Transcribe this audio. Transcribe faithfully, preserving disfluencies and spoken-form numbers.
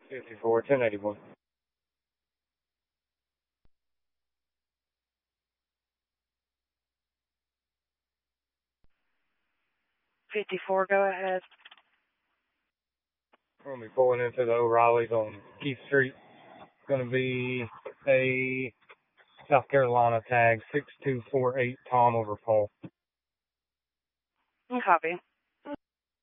fifty-four, ten eighty-one. fifty-four, go ahead. We're going to be pulling into the O'Reilly's on Keith Street. It's going to be a South Carolina tag, six two four eight Tom over Paul. Copy.